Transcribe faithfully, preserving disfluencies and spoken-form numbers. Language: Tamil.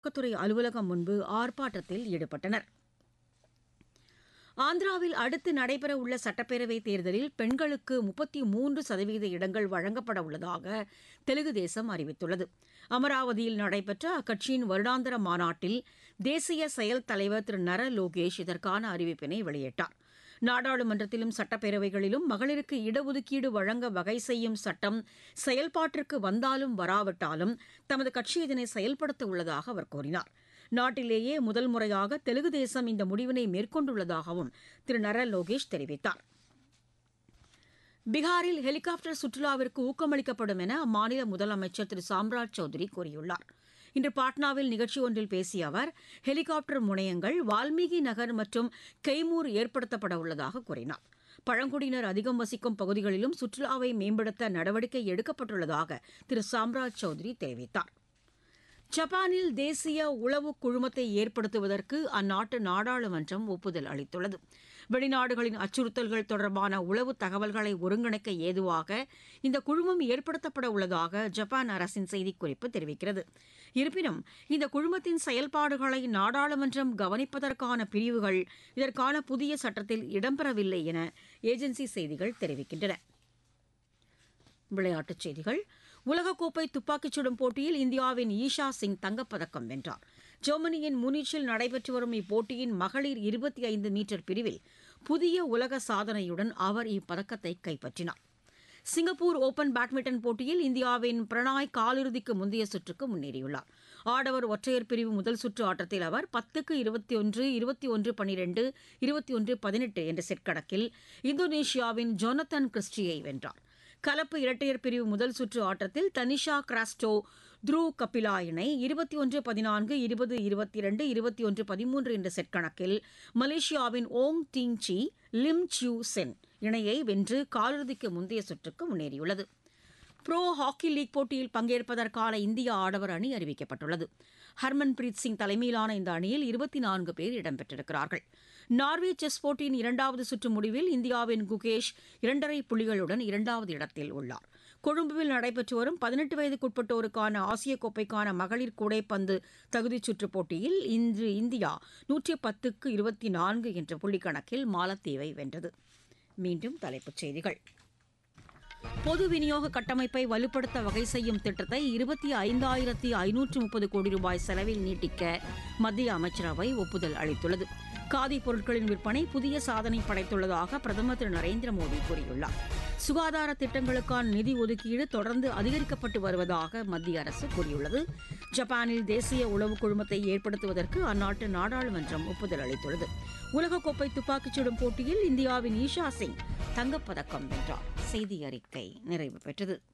அமலாக்கத்துறை அலுவலகம் முன்பு ஆர்ப்பாட்டத்தில் ஈடுபட்டனர். ஆந்திராவில் அடுத்து நடைபெறவுள்ள சட்டப்பேரவைத் தேர்தலில் பெண்களுக்கு முப்பத்தி மூன்று சதவீத இடங்கள் வழங்கப்பட உள்ளதாக தெலுங்கு தேசம் அறிவித்துள்ளது. அமராவதியில் நடைபெற்ற அக்கட்சியின் வருடாந்திர மாநாட்டில் தேசிய செயல் தலைவர் திரு நர லோகேஷ் இதற்கான அறிவிப்பினை வெளியிட்டார். நாடாளுமன்றத்திலும் சட்டப்பேரவைகளிலும் மகளிருக்கு இடஒதுக்கீடு வழங்க வகை செய்யும் சட்டம் செயல்பாட்டிற்கு வந்தாலும் வராவிட்டாலும் தமது கட்சி இதனை செயல்படுத்த உள்ளதாக அவர் கூறினார். நாட்டிலேயே முதல் முறையாக தெலுங்கு தேசம் இந்த முடிவினை மேற்கொண்டுள்ளதாகவும் திரு நர லோகேஷ் தெரிவித்தார். பீகாரில் ஹெலிகாப்டர் சுற்றுலாவிற்கு ஊக்கமளிக்கப்படும் என அம்மாநில முதலமைச்சர் திரு சாம்ராஜ் சௌத்ரி கூறியுள்ளார். இன்று பாட்னாவில் நிகழ்ச்சி ஒன்றில் பேசிய அவர், ஹெலிகாப்டர் முனையங்கள் வால்மீகி நகர் மற்றும் கெய்மூர் ஏற்படுத்தப்பட உள்ளதாக கூறினார். பழங்குடியினர் அதிகம் வசிக்கும் பகுதிகளிலும் சுற்றுலாவை மேம்படுத்த நடவடிக்கை எடுக்கப்பட்டுள்ளதாக திரு சாம்ராஜ் சௌத்ரி தெரிவித்தார். ஜப்பானில் தேசிய உளவு குழுமத்தை ஏற்படுத்துவதற்கு அந்நாட்டு நாடாளுமன்றம் ஒப்புதல் அளித்துள்ளது. வெளிநாடுகளின் அச்சுறுத்தல்கள் தொடர்பான உளவு தகவல்களை ஒருங்கிணைக்க ஏதுவாக இந்த குழுமம் ஏற்படுத்தப்பட உள்ளதாக ஜப்பான் அரசின் செய்திக்குறிப்பு தெரிவிக்கிறது. இருப்பினும் இந்த குழுமத்தின் செயல்பாடுகளை நாடாளுமன்றம் கவனிப்பதற்கான பிரிவுகள் இதற்கான புதிய சட்டத்தில் இடம்பெறவில்லை என ஏஜென்சி செய்திகள் தெரிவிக்கின்றன. விளையாட்டுச் செய்திகள். உலகக்கோப்பை துப்பாக்கிச் சுடும் போட்டியில் இந்தியாவின் ஈஷா சிங் தங்கப்பதக்கம் வென்றார். ஜெர்மனியின் முனிச்சில் நடைபெற்று வரும் இப்போட்டியின் மகளிர் இருபத்தி ஐந்து மீட்டர் பிரிவில் புதிய உலக சாதனையுடன் அவர் இப்பதக்கத்தை கைப்பற்றினார். சிங்கப்பூர் ஓபன் பேட்மிண்டன் போட்டியில் இந்தியாவின் பிரணாய் காலிறுதிக்கு முந்தைய சுற்றுக்கு முன்னேறியுள்ளார். ஆடவர் ஒற்றையர் பிரிவு முதல் சுற்று ஆட்டத்தில் அவர் பத்துக்கு இருபத்தி ஒன்று இருபத்தி ஒன்று பனிரெண்டு இருபத்தி ஒன்று பதினெட்டு என்ற செட் கணக்கில் இந்தோனேஷியாவின் ஜோனத்தன் கிறிஸ்டியை வென்றார். கலப்பு இரட்டையர் பிரிவு முதல் சுற்று ஆட்டத்தில் தனிஷா கிராஸ்டோ த்ரூ கபிலா இணை இருபத்தி ஒன்று பதினான்கு இருபது இருபத்தி இரண்டு இருபத்தி ஒன்று பதிமூன்று என்ற செட் கணக்கில் மலேசியாவின் ஓங் டிங் சி லிம் சியூ சென் இணையை வென்று காலிறுதிக்கு முந்தைய சுற்றுக்கு முன்னேறியுள்ளது. புரோ ஹாக்கி லீக் போட்டியில் பங்கேற்பதற்கான இந்திய ஆடவர் அணி அறிவிக்கப்பட்டுள்ளது. ஹர்மன்பிரீத் சிங் தலைமையிலான இந்த அணியில் இருபத்தி நான்கு பேர் இடம்பெற்றிருக்கிறார்கள். நார்வே செஸ் போட்டியின் இரண்டாவது சுற்று முடிவில் இந்தியாவின் குகேஷ் இரண்டரை புள்ளிகளுடன் இரண்டாவது இடத்தில் உள்ளார். கொழும்புவில் நடைபெற்று வரும் பதினெட்டு வயதுக்குட்பட்டோருக்கான ஆசிய கோப்பைக்கான மகளிர் கூடைப்பந்து தகுதிச் சுற்றுப் போட்டியில் இன்று இந்தியா நூற்றி பத்துக்கு இருபத்தி நான்கு என்ற புள்ளிக்கணக்கில் மாலத்தீவை வென்றது. மீண்டும் தலைப்புச் செய்திகள். பொது விநியோக கட்டமைப்பை வலுப்படுத்த வகை செய்யும் திட்டத்தை இருபத்தி ஐந்தாயிரத்தி ஐநூற்று முப்பது கோடி ரூபாய் செலவில் நீட்டிக்க மத்திய அமைச்சரவை ஒப்புதல் அளித்துள்ளது. காதி பொருட்களின் விற்பனை புதிய சாதனை படைத்துள்ளதாக பிரதமர் திரு நரேந்திர மோடி கூறியுள்ளார். சுகாதார திட்டங்களுக்கான நிதி ஒதுக்கீடு தொடர்ந்து அதிகரிக்கப்பட்டு வருவதாக மத்திய அரசு கூறியுள்ளது. ஜப்பானில் தேசிய உளவு குழுமத்தை ஏற்படுத்துவதற்கு அந்நாட்டு நாடாளுமன்றம் ஒப்புதல் அளித்துள்ளது. உலகக்கோப்பை துப்பாக்கிச் சுடும் போட்டியில் இந்தியாவின் ஈஷா சிங் தங்கப்பதக்கம் வென்றார். செய்தி அறிக்கை நிறைவு பெற்றது.